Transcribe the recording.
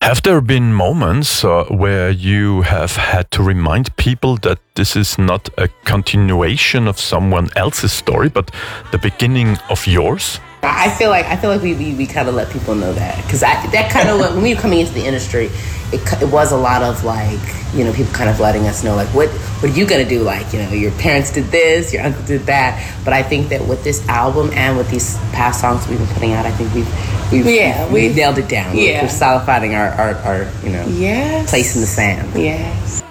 Have there been moments where you have had to remind people that this is not a continuation of someone else's story, but the beginning of yours? I feel like we kind of let people know that, because that kind of when we were coming into the industry, it was a lot of like, you know, people kind of letting us know like what are you gonna do, like, you know, your parents did this, your uncle did that. But I think that with this album and with these past songs we've been putting out, I think we've nailed it down. Yeah. We're solidifying our you know, Yes. place in the sand. Yes.